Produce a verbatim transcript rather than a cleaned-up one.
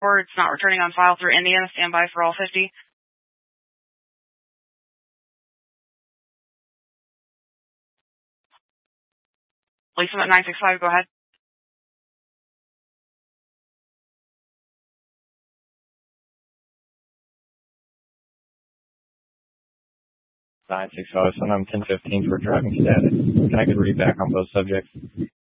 Or it's not returning on file through Indiana. Stand by for all fifty. Lisa at nine six five, go ahead. nine six five, so I'm ten fifteen for driving status. Can I get read back on both subjects?